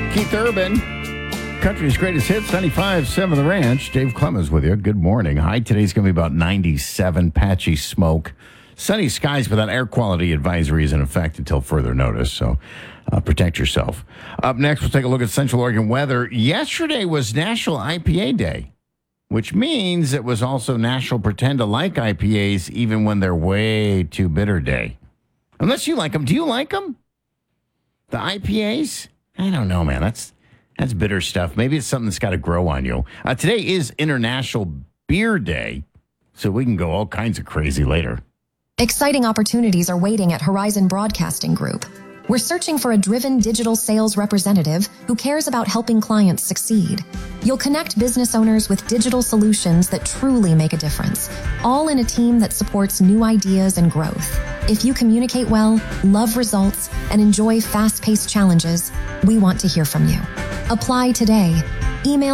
Keith Urban, country's greatest hits, 95.7 The Ranch. Dave Clemens with you. Good morning. High today's going to be about 97, patchy smoke. Sunny skies, but that air quality advisory is in effect until further notice, so protect yourself. Up next, we'll take a look at Central Oregon weather. Yesterday was National IPA Day, which means it was also National Pretend to Like IPAs even when they're way too bitter day. Unless you like them. Do you like them? The IPAs? I don't know, man. That's bitter stuff. Maybe it's something that's got to grow on you. Today is International Beer Day, so we can go all kinds of crazy later. Exciting opportunities are waiting at Horizon Broadcasting Group. We're searching for a driven digital sales representative who cares about helping clients succeed. You'll connect business owners with digital solutions that truly make a difference, all in a team that supports new ideas and growth. If you communicate well, love results, and enjoy fast-paced challenges, we want to hear from you. Apply today. Email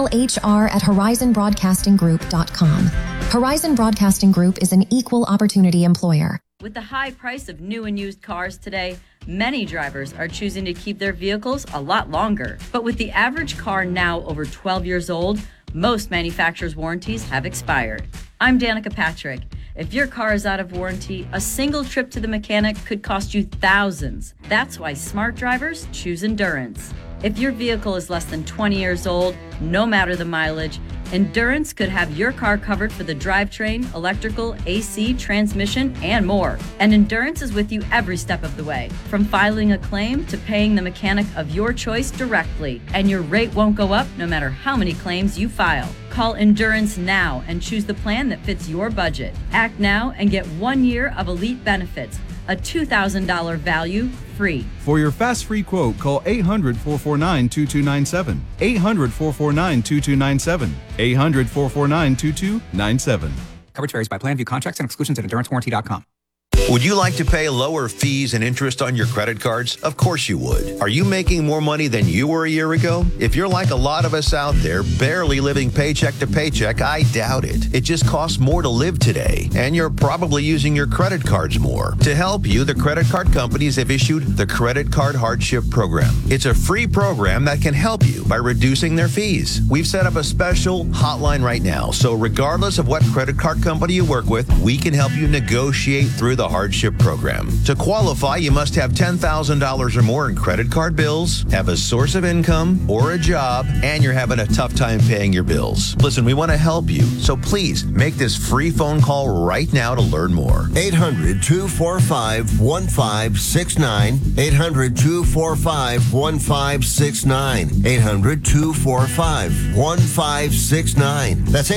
hr@horizonbroadcastinggroup.com. Horizon Broadcasting Group is an equal opportunity employer. With the high price of new and used cars today, many drivers are choosing to keep their vehicles a lot longer. But with the average car now over 12 years old, most manufacturers' warranties have expired. I'm Danica Patrick. If your car is out of warranty, a single trip to the mechanic could cost you thousands. That's why smart drivers choose Endurance. If your vehicle is less than 20 years old, no matter the mileage, Endurance could have your car covered for the drivetrain, electrical, AC, transmission, and more. And Endurance is with you every step of the way, from filing a claim to paying the mechanic of your choice directly. And your rate won't go up no matter how many claims you file. Call Endurance now and choose the plan that fits your budget. Act now and get 1 year of elite benefits, a $2,000 value free. For your fast free quote, call 800-449-2297. 800-449-2297. 800-449-2297. Coverage varies by plan. View contracts and exclusions at EnduranceWarranty.com. Would you like to pay lower fees and interest on your credit cards? Of course you would. Are you making more money than you were a year ago? If you're like a lot of us out there, barely living paycheck to paycheck, I doubt it. It just costs more to live today, and you're probably using your credit cards more. To help you, the credit card companies have issued the Credit Card Hardship Program. It's a free program that can help you by reducing their fees. We've set up a special hotline right now, so regardless of what credit card company you work with, we can help you negotiate through the hardship program. To qualify, you must have $10,000 or more in credit card bills, have a source of income or a job, and you're having a tough time paying your bills. Listen, we want to help you, so please make this free phone call right now to learn more. 800-245-1569. 800-245-1569. 800-245-1569. That's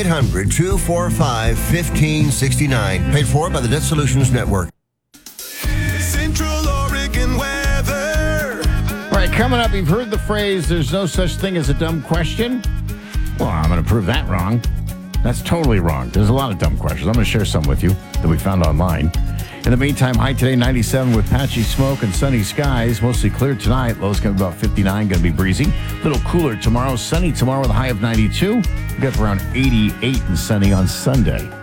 800-245-1569. Paid for by the Debt Solutions Network. Central Oregon weather. All right, coming up, you've heard the phrase, there's no such thing as a dumb question. Well, I'm going to prove that wrong. That's totally wrong. There's a lot of dumb questions. I'm going to share some with you that we found online. In the meantime, high today, 97 with patchy smoke and sunny skies. Mostly clear tonight. Low's going to be about 59, going to be breezy. A little cooler tomorrow. Sunny tomorrow with a high of 92. We got around 88 and sunny on Sunday.